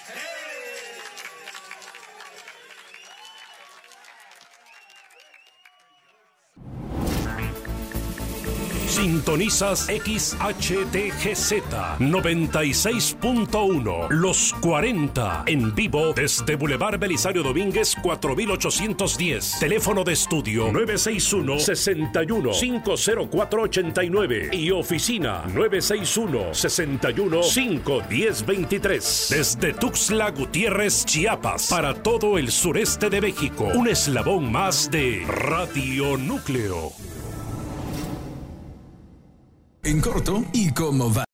Sintonizas XHTGZ 96.1 Los 40 en vivo desde Boulevard Belisario Domínguez 4810. Teléfono de estudio 961-61-50489 y oficina 961-61-51023. Desde Tuxtla Gutiérrez, Chiapas, para todo el sureste de México. Un eslabón más de Radio Núcleo. En corto y como va.